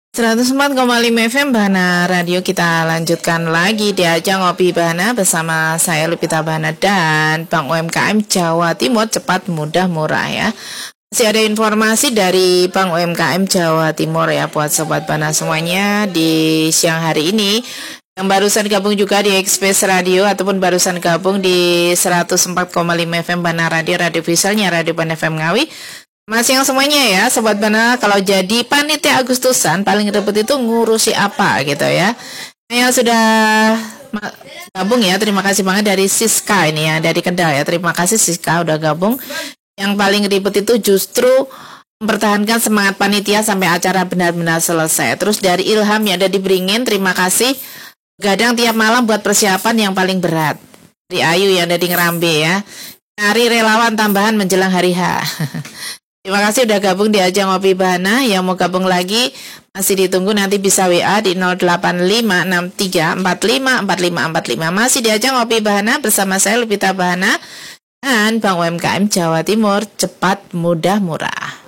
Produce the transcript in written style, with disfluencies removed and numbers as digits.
104,5 FM Bahana Radio. Kita lanjutkan lagi di ajang Ngopi Bahana bersama saya Lupita Bahana dan Bank UMKM Jawa Timur, cepat, mudah, murah ya. Masih ada informasi dari Bank UMKM Jawa Timur ya buat Sobat Bahana semuanya di siang hari ini. Yang barusan gabung juga di Express Radio ataupun barusan gabung di 104,5 FM Bahana Radio, radio visualnya Radio Bahana FM Ngawi. Masih yang semuanya ya Sobat Bahana, kalau jadi panitia Agustusan paling ribet itu ngurusi apa gitu ya. Yang sudah gabung ya, terima kasih banget dari Siska ini ya, dari Kendal ya. Terima kasih Siska udah gabung. Yang paling ribet itu justru mempertahankan semangat panitia sampai acara benar-benar selesai. Terus dari Ilham yang ada di Beringin, terima kasih. Gadang tiap malam buat persiapan yang paling berat. Dari Ayu yang ada di Ngerambe ya. Cari relawan tambahan menjelang hari H. Terima kasih udah gabung di ajang Ngopi Bahana. Yang mau gabung lagi masih ditunggu, nanti bisa WA di 08563454545. Masih di ajang Ngopi Bahana bersama saya Lupita Bahana dan Bank UMKM Jawa Timur, cepat, mudah, murah.